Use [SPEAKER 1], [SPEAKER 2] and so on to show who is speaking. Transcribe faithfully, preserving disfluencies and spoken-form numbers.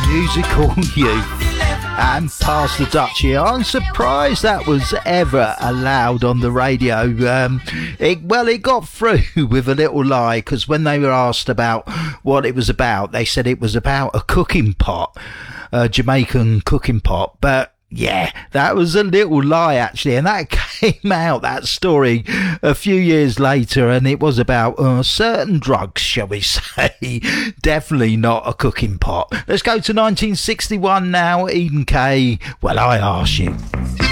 [SPEAKER 1] Musical Youth and Pass the Dutch here. I'm surprised that was ever allowed on the radio. Um, it, well, it got through with a little lie, because when they were asked about what it was about, they said it was about a cooking pot, a Jamaican cooking pot. But yeah, that was a little lie, actually, and that came out, that story, a few years later, and it was about uh, certain drugs, shall we say. Definitely not a cooking pot. Let's go to nineteen sixty-one now. Eden Kay, Well, I Ask You.